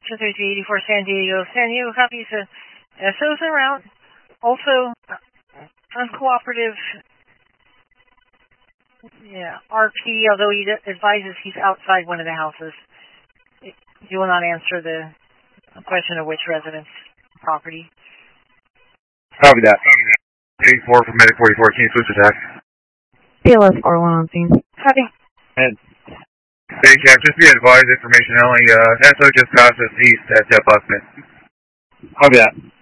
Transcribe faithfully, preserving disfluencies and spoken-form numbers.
two three three eighty-four San Diego. San Diego copies uh, S O's en route. Also, uncooperative yeah, R P, although he advises he's outside one of the houses. He will not answer the question of which residence property. Copy that. eighty-four from Medic forty-four, can you switch attack? P L S four one on scene. Copy. And Base Camp, just be advised, information only, uh, S O just passed us east at uh, Busman. Copy that.